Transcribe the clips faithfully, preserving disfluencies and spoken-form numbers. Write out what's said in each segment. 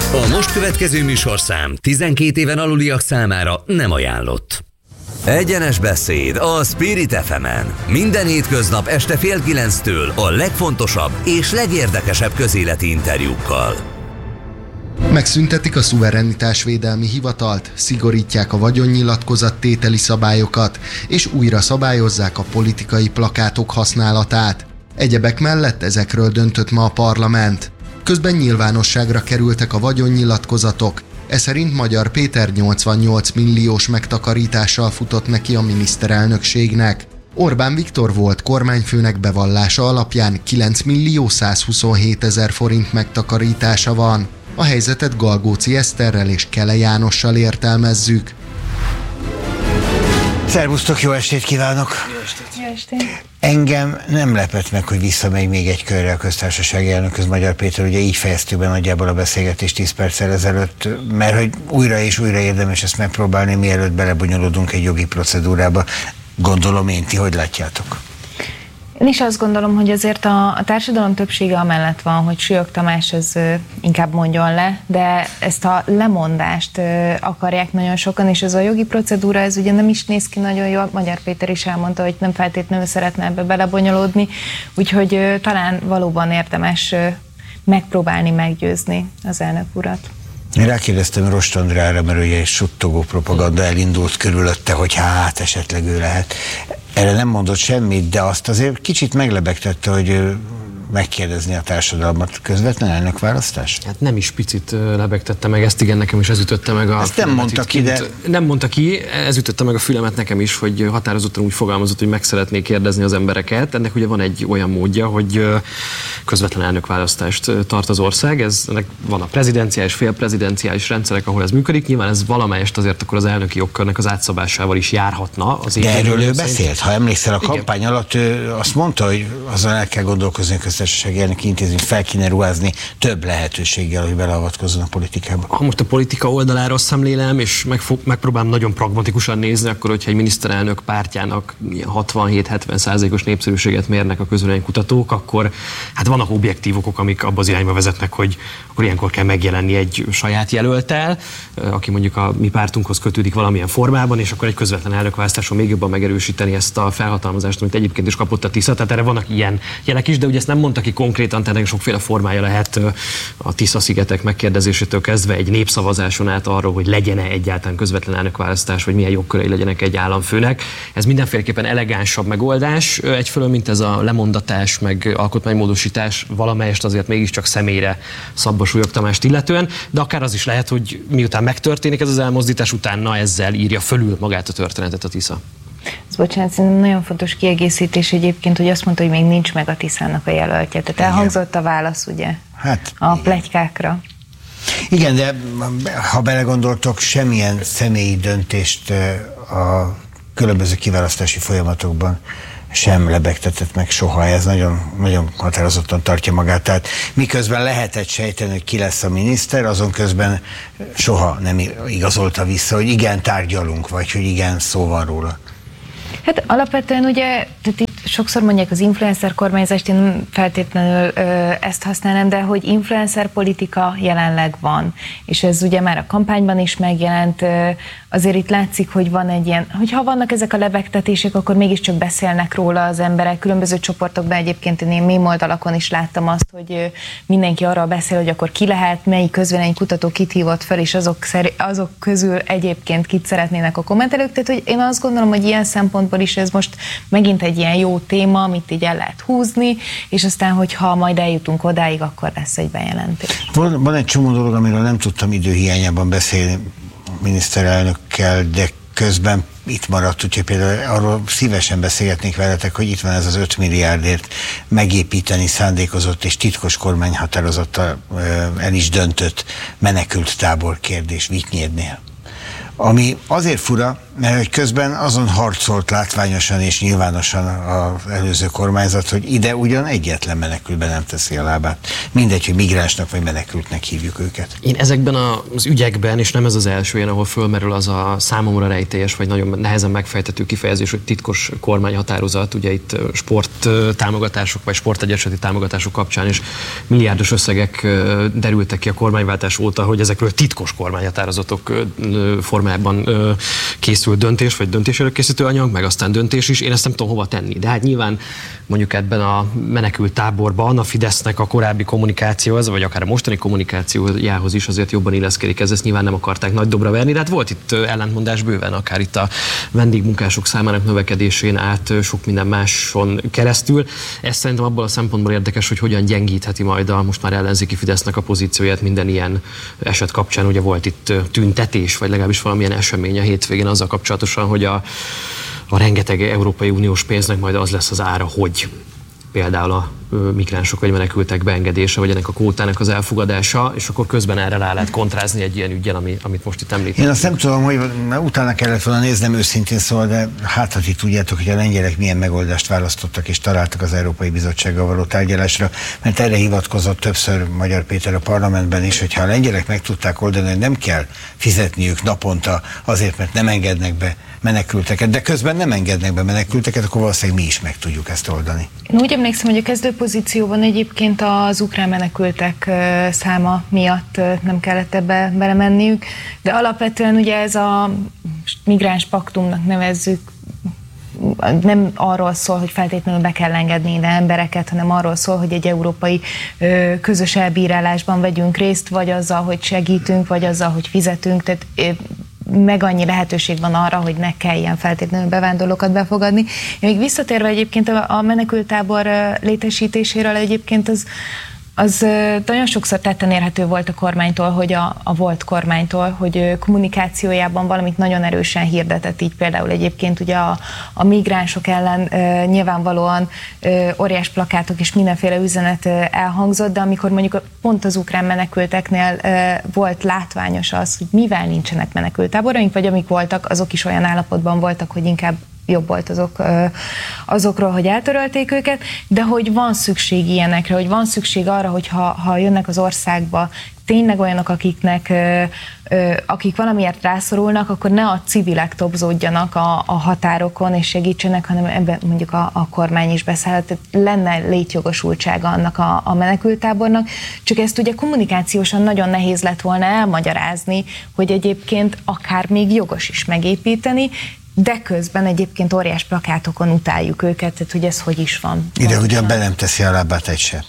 A most következő műsorszám tizenkét éven aluliak számára nem ajánlott. Egyenes beszéd a Spirit ef emen. Minden hétköznap este fél kilenctől a legfontosabb és legérdekesebb közéleti interjúkkal. Megszüntetik a szuverenitásvédelmi hivatalt, szigorítják a vagyonnyilatkozat tételi szabályokat, és újra szabályozzák a politikai plakátok használatát. Egyebek mellett ezekről döntött ma a parlament. Közben nyilvánosságra kerültek a vagyonnyilatkozatok, e szerint Magyar Péter nyolcvannyolc milliós megtakarítással futott neki a miniszterelnökségnek. Orbán Viktor volt kormányfőnek bevallása alapján kilenc millió százhuszonhét ezer forint megtakarítása van. A helyzetet Galgóci Eszterrel és Kele Jánossal értelmezzük. Szervusztok, jó estét kívánok! Jó estét! Jó estét! Engem nem lepett meg, hogy visszamegy még egy körre a köztársasági elnökhöz Magyar Péter, ugye így fejeztük be nagyjából a beszélgetést tíz perccel ezelőtt, mert hogy újra és újra érdemes ezt megpróbálni, mielőtt belebonyolódunk egy jogi procedúrába. Gondolom én, ti hogy látjátok? Én is azt gondolom, hogy azért a, a társadalom többsége amellett van, hogy Sülyök Tamás ez ö, inkább mondjon le, de ezt a lemondást ö, akarják nagyon sokan, és ez a jogi procedúra, ez ugye nem is néz ki nagyon jól. Magyar Péter is elmondta, hogy nem feltétlenül szeretne ebbe belebonyolódni, úgyhogy ö, talán valóban érdemes ö, megpróbálni meggyőzni az elnök urat. Én rákérdeztem Rost Andrára, mert ugye egy suttogó propaganda elindult körülötte, hogy hát esetleg ő lehet. Erre nem mondott semmit, de azt azért kicsit meglebegtette, hogy megkérdezni a társadalmat. Közvetlen elnökválasztás? Hát nem is picit lebegtette meg ezt, igen, nekem is ez ütötte meg a Ezt nem mondta ki, de... Nem mondta ki, ez ütötte meg a fülemet nekem is, hogy határozottan úgy fogalmazott, hogy meg szeretné kérdezni az embereket. Ennek ugye van egy olyan módja, hogy közvetlen elnökválasztást tart az ország. Ez, ennek van a prezidenciális, félprezidenciális rendszerek, ahol ez működik. Nyilván ez valamelyest azért akkor az elnöki jogkörnek az átszabásával is járhatna. Az de erről ő beszélt. Ha emlékszel, a kampány igen. alatt ő azt mondta, hogy azon el kell gondolkozni, hogy köztársasági elnöki intézmény fel kéne ruházni több lehetőséggel, hogy beleavatkozzon a politikába. Ha most a politika oldaláról szemlélem, és megfog, megpróbálom nagyon pragmatikusan nézni, akkor hogyha egy miniszterelnök pártjának hatvanhét-hetven százalékos népszerűséget mérnek a közvéleménykutatók, akkor hát vannak objektív okok, amik abba az irányba vezetnek, hogy akkor ilyenkor kell megjelenni egy saját jelölttel, aki mondjuk a mi pártunkhoz kötődik valamilyen formában, és akkor egy közvetlen elnökválasztáson még jobban megerősíteni ezt a felhatalmazást, amit egyébként is kapott a Tisza. Tehát erre vannak ilyen jelek is, de ugye ezt nem mondta ki konkrétan, tehát sokféle formája lehet a Tisza-szigetek megkérdezésétől kezdve egy népszavazáson át arról, hogy legyen-e egyáltalán közvetlen elnökválasztás, vagy milyen jogkörei legyenek egy államfőnek. Ez mindenféleképpen elegánsabb megoldás. Egyfelől, mint ez a lemondatás, meg alkotmánymódosítás, valamelyest azért mégiscsak személyre szabva Sülyök Tamást illetően, de akár az is lehet, hogy miután megtörténik ez az elmozdítás, utána ezzel írja fölül magát a történetet a Tisza. Ez bocsánat, szerintem nagyon fontos kiegészítés egyébként, hogy azt mondta, hogy még nincs meg a Tiszának a jelöltje. Tehát elhangzott a válasz, ugye, hát, a pletykákra. Igen, de ha belegondoltok, semmilyen személyi döntést a különböző kiválasztási folyamatokban sem lebegtetett meg soha, ez nagyon, nagyon határozottan tartja magát. Tehát miközben lehetett sejteni, hogy ki lesz a miniszter, azon közben soha nem igazolta vissza, hogy igen, tárgyalunk, vagy hogy igen, szó van róla. Hát alapvetően ugye, tehát itt sokszor mondják az influencer kormányzást, én nem feltétlenül ö, ezt használnám, de hogy influencer politika jelenleg van, és ez ugye már a kampányban is megjelent, ö, azért itt látszik, hogy van egy ilyen, hogyha vannak ezek a lebegtetések, akkor mégiscsak beszélnek róla az emberek, különböző csoportokban egyébként én mém oldalakon is láttam azt, hogy ö, mindenki arról beszél, hogy akkor ki lehet, melyik közvéleménykutató kit hívott fel, és azok, azok közül egyébként kit szeretnének a kommentelők, tehát hogy én azt gondolom, hogy ilyen szempontból is ez most megint egy ilyen jó téma, amit így el lehet húzni, és aztán, hogyha majd eljutunk odáig, akkor lesz egy bejelentés. Van, van egy csomó dolog, amiről nem tudtam időhiányában beszélni miniszterelnökkel, de közben itt maradt, úgyhogy például arról szívesen beszélgetnék veletek, hogy itt van ez az öt milliárdért megépíteni szándékozott és titkos kormányhatározattal el is döntött menekült tábor kérdés Vitynyérnél. Ami azért fura, mert hogy közben azon harcolt látványosan és nyilvánosan az előző kormányzat, hogy ide ugyan egyetlen menekültbe nem teszi a lábát. Mindegy, hogy migránsnak vagy menekültnek hívjuk őket. Én ezekben az ügyekben, és nem ez az első ilyen, ahol fölmerül az a számomra rejtélyes, vagy nagyon nehezen megfejthető kifejezés, hogy titkos kormányhatározat, ugye itt sport támogatások, vagy sportegyesületi támogatások kapcsán is milliárdos összegek derültek ki a kormányváltás óta, hogy ezekről titkos kormányhatározatok formájában készült döntés, vagy döntésről készítő anyag, meg aztán döntés is. Én ezt nem tudom hova tenni. De hát nyilván mondjuk ebben a menekült táborban a Fidesznek a korábbi kommunikációhoz, vagy akár a mostani kommunikációjához is azért jobban illeszkedik ez, ezt nyilván nem akarták nagy dobra verni, de hát volt itt ellentmondás bőven, akár itt a vendégmunkások számának növekedésén át sok minden máson keresztül. Ez szerintem abból a szempontból érdekes, hogy hogyan gyengítheti majd a most már ellenzéki Fidesznek a pozícióját minden ilyen eset kapcsán. Ugye volt itt tüntetés, vagy legalábbis valamilyen esemény a hétvégén azzal kapcsolatosan, hogy a, a rengeteg Európai Uniós pénznek majd az lesz az ára, hogy például a migránsok vagy menekültek beengedése, vagy ennek a kvótának az elfogadása, és akkor közben erre rá lehet kontrázni egy ilyen ügyen, ami, amit most itt említettem. Én azt nem tudom, hogy utána kellett volna néznem őszintén szóval, de hát, ha ti tudjátok, hogy a lengyelek milyen megoldást választottak és találtak az Európai Bizottsággal való tárgyalásra, mert erre hivatkozott többször Magyar Péter a parlamentben is, hogyha a lengyelek meg tudták oldani, hogy nem kell fizetniük naponta azért, mert nem engednek be menekülteket, de közben nem engednek be menekülteket, akkor valószínűleg mi is meg tudjuk ezt oldani. Én úgy emlékszem, hogy a kezdő pozícióban egyébként az ukrán menekültek száma miatt nem kellett ebbe belemenniük, de alapvetően ugye ez a migráns paktumnak nevezzük, nem arról szól, hogy feltétlenül be kell engedni ide embereket, hanem arról szól, hogy egy európai közös elbírálásban vegyünk részt, vagy azzal, hogy segítünk, vagy azzal, hogy fizetünk, tehát meg annyi lehetőség van arra, hogy ne kelljen feltétlenül bevándorlókat befogadni. Még visszatérve egyébként a menekülttábor létesítéséről, egyébként az, az nagyon sokszor tetten érhető volt a kormánytól, hogy a, a volt kormánytól, hogy kommunikációjában valamit nagyon erősen hirdetett, így például egyébként ugye a, a migránsok ellen e, nyilvánvalóan e, óriás plakátok és mindenféle üzenet e, elhangzott, de amikor mondjuk pont az ukrán menekülteknél e, volt látványos az, hogy mivel nincsenek menekülttáboraink, vagy amik voltak, azok is olyan állapotban voltak, hogy inkább jobb volt azok, azokról, hogy eltörölték őket, de hogy van szükség ilyenekre, hogy van szükség arra, hogy ha, ha jönnek az országba tényleg olyanok, akiknek, akik valamiért rászorulnak, akkor ne a civilek tobzódjanak a, a határokon és segítsenek, hanem ebben mondjuk a, a kormány is beszáll. Tehát lenne létjogosultsága annak a, a menekülttábornak, csak ezt ugye kommunikációsan nagyon nehéz lett volna elmagyarázni, hogy egyébként akár még jogos is megépíteni, de közben egyébként óriás plakátokon utáljuk őket, tehát hogy ez hogy is van. Ide ugyan be nem teszi a lábát egy se.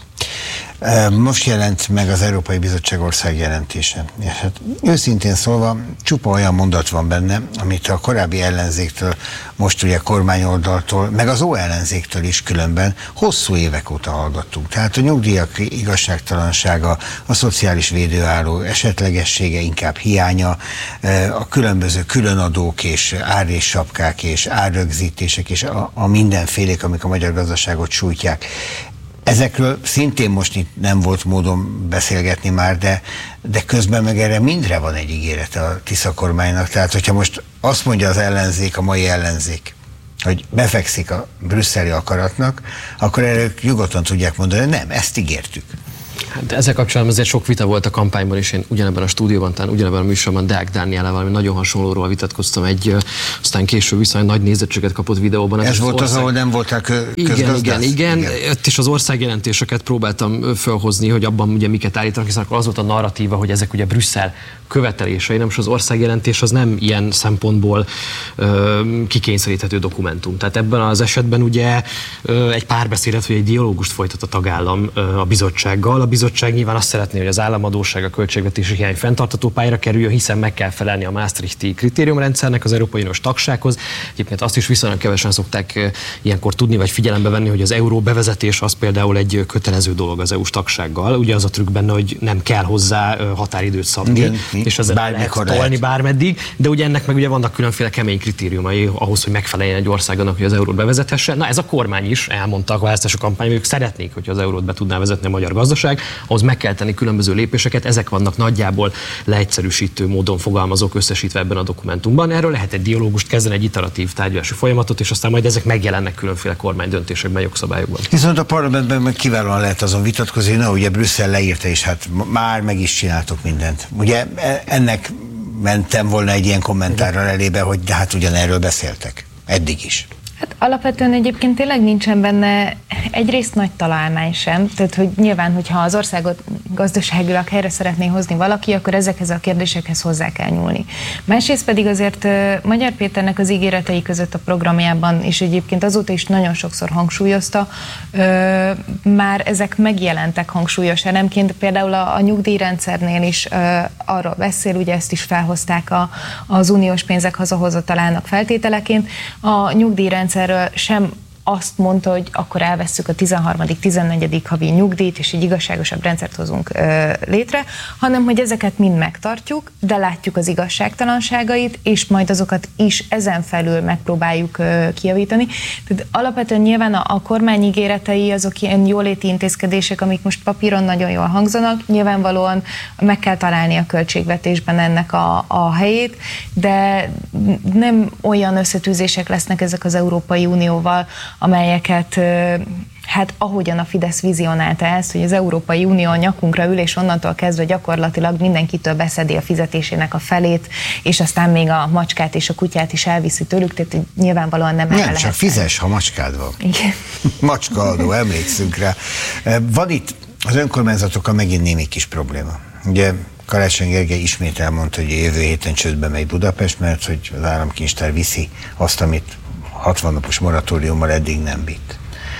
Most jelent meg az Európai Bizottság országjelentése. És hát őszintén szólva csupa olyan mondat van benne, amit a korábbi ellenzéktől, most ugye kormányoldaltól, meg az ó-ellenzéktől is különben hosszú évek óta hallgattunk. Tehát a nyugdíjak igazságtalansága, a szociális védőálló esetlegessége, inkább hiánya, a különböző különadók és árréssapkák és árrögzítések és a, a mindenfélék, amik a magyar gazdaságot sújtják. Ezekről szintén most itt nem volt módon beszélgetni már, de, de közben meg erre mindre van egy ígérete a Tisza kormánynak. Tehát, hogyha most azt mondja az ellenzék, a mai ellenzék, hogy befekszik a brüsszeli akaratnak, akkor erre ők nyugodtan tudják mondani, hogy nem, ezt ígértük. Hát ezzel kapcsolatban azért sok vita volt a kampányban, és én ugyanebben a stúdióban, talán ugyanebben a műsorban Deák Dániellel valami nagyon hasonlóról vitatkoztam egy, aztán később viszont nagy nézettséget kapott videóban. Ez, ez volt ország... az, ahol nem voltak közgazdász? Igen, igen, igen. Ott is az országjelentéseket próbáltam felhozni, hogy abban ugye miket állítanak, hiszen akkor az volt a narratíva, hogy ezek ugye Brüsszel követelései, nem, és az országjelentés az nem ilyen szempontból ö, kikényszeríthető dokumentum. Tehát ebben az esetben ugye ö, egy párbeszédet, vagy egy dialógust folytat a tagállam ö, a bizottsággal. A bizottság nyilván azt szeretné, hogy az államadósság, a költségvetési hiány fenntartható pályára kerüljön, hiszen meg kell felelni a Maastrichti kritériumrendszernek, az Európai Uniós tagsághoz. Egyébként azt is viszonylag kevesen szokták ilyenkor tudni, vagy figyelembe venni, hogy az euró bevezetés az például egy kötelező dolog az é u-s tagsággal. Ugye az a trükk benne, hogy nem kell hozzá határidőt szabni. Igen, és ezzel lehet tolni bármeddig, de ugye ennek meg ugye vannak különféle kemény kritériumai ahhoz, hogy megfeleljen egy ország annak, hogy az eurót bevezethesse. Na ez a kormány is elmondta a választási kampányban, ők szeretnék, hogy az eurót be tudná vezetni a magyar gazdaság, ahhoz meg kell tenni különböző lépéseket, ezek vannak nagyjából leegyszerűsítő módon fogalmazók összesítve ebben a dokumentumban. Erről lehet egy dialógust kezdeni, egy iteratív tárgyalási folyamatot, és aztán majd ezek megjelennek különféle kormánydöntésekben, jogszabályokban. Viszont a parlamentben meg kiválóan lehet azon vitatkozni, na ugye Brüsszel leírta, és hát már meg is csináltok mindent. Ugye ennek mentem volna egy ilyen kommentárral elébe, hogy de hát ugyanerről beszéltek. Eddig is. Hát alapvetően egyébként tényleg nincsen benne egyrészt nagy találmány sem, tehát hogy nyilván, hogyha az országot gazdaságilag helyre szeretné hozni valaki, akkor ezekhez a kérdésekhez hozzá kell nyúlni. Másrészt pedig azért Magyar Péternek az ígéretei között a programjában, és egyébként azóta is nagyon sokszor hangsúlyozta, már ezek megjelentek hangsúlyos elemként, például a, a nyugdíjrendszernél is arról beszél, ugye ezt is felhozták a, az uniós pénzek hazahozatalának feltételeként, a nyugdíjrendszer sem azt mondta, hogy akkor elvesszük a tizenharmadik tizennegyedik havi nyugdíjt, és egy igazságosabb rendszert hozunk ö, létre, hanem hogy ezeket mind megtartjuk, de látjuk az igazságtalanságait, és majd azokat is ezen felül megpróbáljuk ö, kijavítani. Tehát alapvetően nyilván a, a kormány ígéretei azok ilyen jóléti intézkedések, amik most papíron nagyon jól hangzanak, nyilvánvalóan meg kell találni a költségvetésben ennek a, a helyét, de nem olyan összetűzések lesznek ezek az Európai Unióval, amelyeket, hát ahogyan a Fidesz vizionálta ezt, hogy az Európai Unió a nyakunkra ül, és onnantól kezdve gyakorlatilag mindenkitől beszedi a fizetésének a felét, és aztán még a macskát és a kutyát is elviszi tőlük, tehát nyilvánvalóan nem, nem lehet. Nem, csak fizes, ha macskád van. Igen. Macskaadó, emlékszünk rá. Van itt az önkormányzatokkal megint némi kis probléma. Ugye Karácsony Gergely ismét elmondta, hogy a jövő héten csődbe megy Budapest, mert hogy az államkincstár viszi azt, amit hatvan napos moratóriummal eddig nem bírt.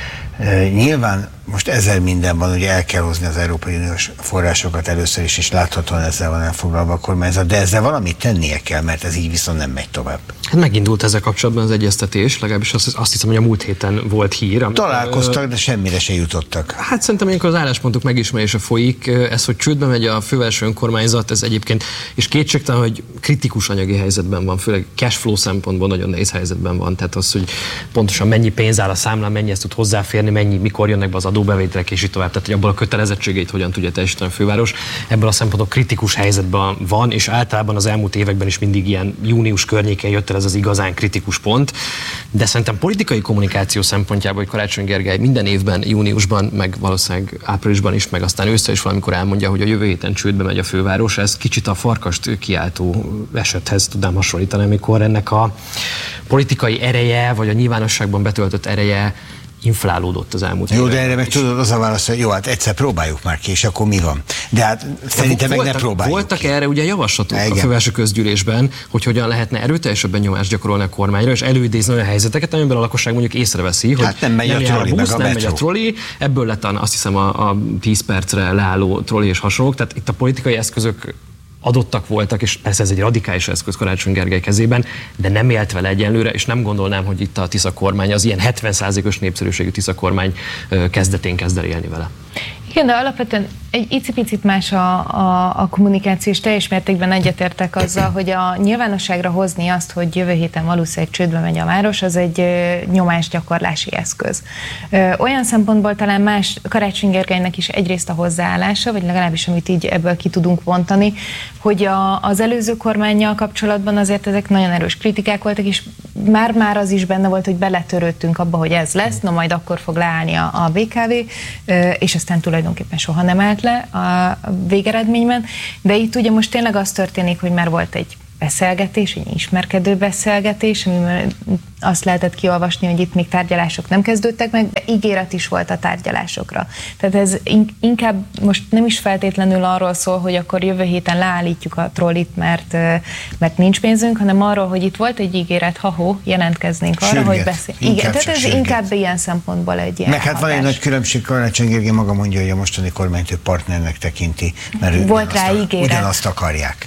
E, nyilván most ezzel minden van, hogy el kell hozni az Európai Uniós forrásokat először is, és láthatóan ezzel van elfoglalva a kormányzat, de ezzel valamit tennie kell, mert ez így viszont nem megy tovább. Hát megindult ezzel kapcsolatban az egyeztetés, legalábbis azt, azt hiszem, hogy a múlt héten volt hír. Találkoztak, de semmire se jutottak. Hát szerintem ilyenkor az álláspontok megismerése folyik. Ez, hogy csődbe megy a fővárosi önkormányzat, ez egyébként, és kétségtelen, hogy kritikus anyagi helyzetben van, főleg cashflow szempontból nagyon nehéz helyzetben van. Tehát az, hogy pontosan mennyi pénz áll a számlán, mennyi ezt tud hozzáférni, mennyi, mikor jönnek be az adóbevételek, és így tovább. Tehát, hogy abból a kötelezettségeit hogyan tudja teljesíteni a főváros. Ebből a szempontból kritikus helyzetben van, és általában az elmúlt években is mindig ilyen június környékén jött el ez az igazán kritikus pont. De szerintem politikai kommunikáció szempontjából, hogy Karácsony Gergely minden évben, júniusban, meg valószínűleg áprilisban is, meg aztán ősszel is valamikor elmondja, hogy a jövő héten csődbe megy a főváros. Ez kicsit a farkast kiáltó esethez tudnám hasonlítani, amikor ennek a politikai ereje, vagy a nyilvánosságban betöltött ereje inflálódott az elmúlt Jó, de erre meg tudod, az a válasz, hogy jó, hát egyszer próbáljuk már ki, és akkor mi van? De hát szerintem meg ne próbáljuk Voltak ki. erre ugye javaslatok Igen. a fővárosi közgyűlésben, hogy hogyan lehetne erőteljesebben nyomást gyakorolni a kormányra, és előidézni olyan helyzeteket, amiben a lakosság mondjuk észreveszi, hogy hát nem megy nem a jár troli, a busz, meg a nem megy a metró. troli, ebből lett azt hiszem a, a tíz percre leálló troli és hasonlók, tehát itt a politikai eszközök adottak voltak, és persze ez egy radikális eszköz Karácsony Gergely kezében, de nem élt vele egyelőre, és nem gondolnám, hogy itt a Tisza kormány, az ilyen hetven százalékos népszerűségű Tisza kormány kezdetén kezd el élni vele. Igen, de alapvetően egy icipicit más a, a, a kommunikáció, és teljes mértékben egyetértek azzal, hogy a nyilvánosságra hozni azt, hogy jövő héten valószínűleg csődbe megy a város, az egy ö, nyomásgyakorlási eszköz. Ö, olyan szempontból talán más Karácsony Gergelynek is egyrészt a hozzáállása, vagy legalábbis amit így ebből ki tudunk vontani, hogy a, az előző kormánnyal kapcsolatban azért ezek nagyon erős kritikák voltak, és már-már az is benne volt, hogy beletörődtünk abba, hogy ez lesz, na majd akkor fog leállni a, a bé ká vé, ö, és aztán tulajdonképpen soha nem állt le a végeredményben, de itt ugye most tényleg az történik, hogy már volt egy beszélgetés, egy ismerkedő beszélgetés, amiben azt lehetett kiolvasni, hogy itt még tárgyalások nem kezdődtek meg, de ígéret is volt a tárgyalásokra. Tehát ez inkább most nem is feltétlenül arról szól, hogy akkor jövő héten leállítjuk a trollit, mert, mert nincs pénzünk, hanem arról, hogy itt volt egy ígéret, ha-ho, jelentkeznénk arra, sürget. hogy beszél. Igen, tehát ez sürget. Inkább ilyen szempontból egy ilyen meg hát van egy nagy különbség, Karácsony Gergely maga mondja, hogy a mostani kormányt ő partnernek tekinti, mert volt rá ígéret. Ugyanazt akarják.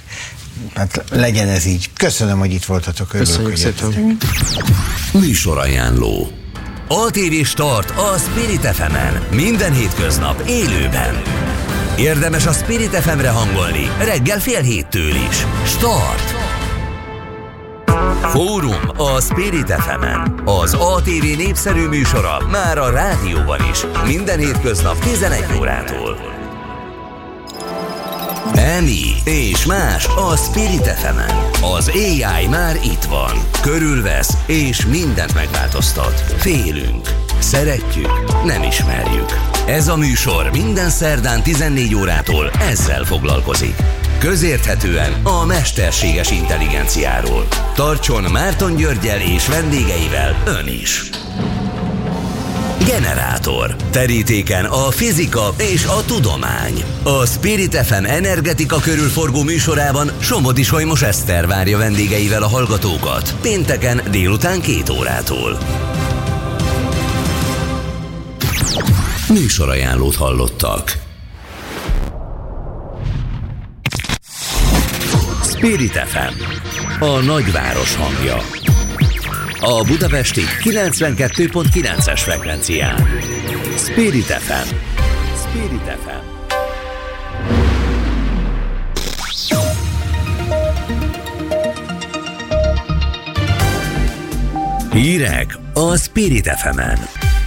Hát legyen ez így. Köszönöm, hogy itt voltatok. Köszönjük szépen. Műsorajánló. á té vé Start a Spirit ef emen. Minden hétköznap élőben. Érdemes a Spirit ef emre hangolni reggel fél héttől is. Start! Fórum a Spirit ef emen. Az á té vé népszerű műsora már a rádióban is. Minden hétköznap tizenegy órától. Remi és más a Spirit ef emen. Az á i már itt van. Körülvesz és mindent megváltoztat. Félünk. Szeretjük, nem ismerjük. Ez a műsor minden szerdán tizennégy órától ezzel foglalkozik. Közérthetően a mesterséges intelligenciáról. Tartson Márton Györggyel és vendégeivel ön is. Generátor. Terítéken a fizika és a tudomány. A Spirit ef em energetika körül forgó műsorában Somodi Solymos Eszter várja vendégeivel a hallgatókat. Pénteken délután két órától. Műsorajánlót hallottak. Spirit ef em, a nagyváros hangja. A budapesti kilencvenkettő pont kilences frekvencián. Spirit ef em. Spirit ef em. Hírek a Spirit ef emen.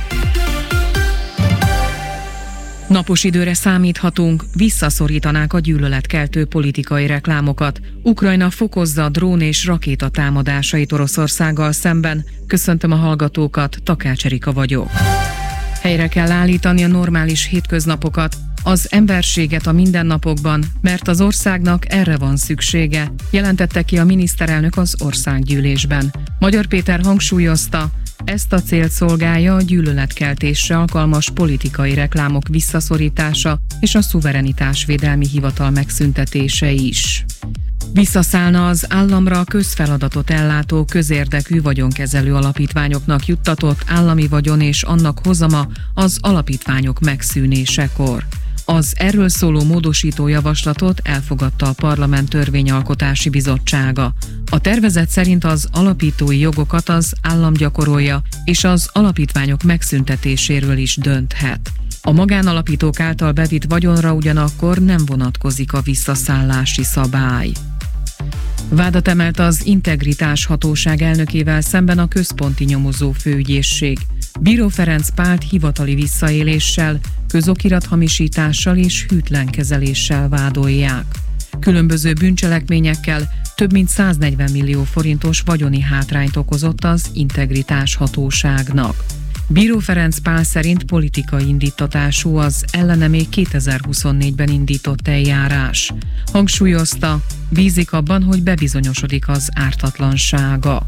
Napos időre számíthatunk, visszaszorítanák a gyűlöletkeltő politikai reklámokat. Ukrajna fokozza a drón és rakéta támadásait Oroszországgal szemben. Köszöntöm a hallgatókat, Takács Erika vagyok. Helyre kell állítani a normális hétköznapokat, az emberséget a mindennapokban, mert az országnak erre van szüksége, jelentette ki a miniszterelnök az országgyűlésben. Magyar Péter hangsúlyozta, ezt a célt szolgálja a gyűlöletkeltésre alkalmas politikai reklámok visszaszorítása és a szuverenitásvédelmi hivatal megszüntetése is. Visszaszállna az államra a közfeladatot ellátó közérdekű vagyonkezelő alapítványoknak juttatott állami vagyon és annak hozama az alapítványok megszűnésekor. Az erről szóló módosító javaslatot elfogadta a Parlament Törvényalkotási Bizottsága. A tervezet szerint az alapítói jogokat az állam gyakorolja, és az alapítványok megszüntetéséről is dönthet. A magánalapítók által bevitt vagyonra ugyanakkor nem vonatkozik a visszaszállási szabály. Vádat emelt az Integritás Hatóság elnökével szemben a Központi Nyomozó Főügyészség. Bíró Ferenc Pált hivatali visszaéléssel, közokirathamisítással és hűtlenkezeléssel vádolják. Különböző bűncselekményekkel több mint száznegyven millió forintos vagyoni hátrányt okozott az Integritás Hatóságnak. Bíró Ferenc Pál szerint politikai indítatású az ellene még kétezer-huszonnégyben indított eljárás. Hangsúlyozta, bízik abban, hogy bebizonyosodik az ártatlansága.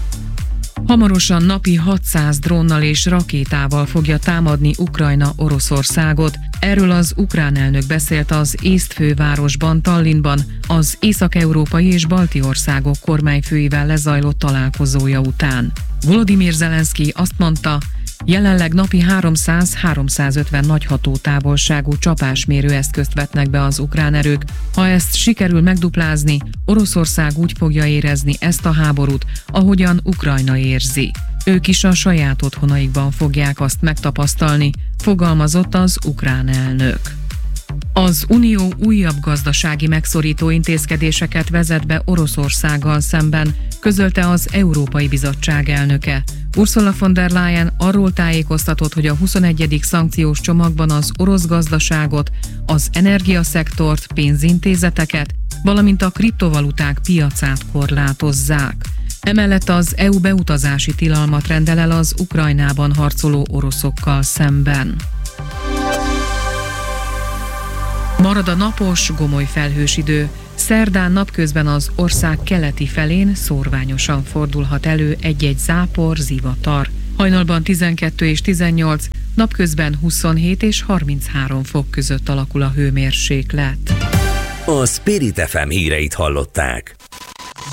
Hamarosan napi hatszáz drónnal és rakétával fogja támadni Ukrajna Oroszországot. Erről az ukrán elnök beszélt az észt fővárosban, Tallinnban, az észak-európai és balti országok kormányfőivel lezajlott találkozója után. Volodymyr Zelenszky azt mondta, jelenleg napi háromszáz-háromszázötven nagy hatótávolságú csapásmérő eszközt vetnek be az ukrán erők. Ha ezt sikerül megduplázni, Oroszország úgy fogja érezni ezt a háborút, ahogyan Ukrajna érzi. Ők is a saját otthonaikban fogják azt megtapasztalni, fogalmazott az ukrán elnök. Az Unió újabb gazdasági megszorító intézkedéseket vezet be Oroszországgal szemben, közölte az Európai Bizottság elnöke. Ursula von der Leyen arról tájékoztatott, hogy a huszonegyedik szankciós csomagban az orosz gazdaságot, az energiaszektort, pénzintézeteket, valamint a kriptovaluták piacát korlátozzák. Emellett az é u beutazási tilalmat rendel el az Ukrajnában harcoló oroszokkal szemben. Marad a napos, gomoly felhős idő. Szerdán napközben az ország keleti felén szórványosan fordulhat elő egy-egy zápor, zivatar. Hajnalban tizenkettő és tizennyolc, napközben huszonhét és harminchárom fok között alakul a hőmérséklet. A Spirit ef em híreit hallották.